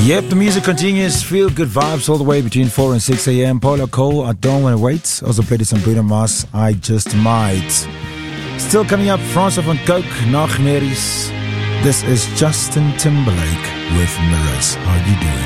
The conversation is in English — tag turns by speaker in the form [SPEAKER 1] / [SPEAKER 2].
[SPEAKER 1] Yep, the music continues. Feel good vibes all the way between 4 and 6 a.m. Paula Cole, I Don't Wanna Wait. Also played some Bruno Mars, I Just Might. Still coming up, Francois van Coke, Nachtmerries. This is Justin Timberlake with Mirrors. How you doing?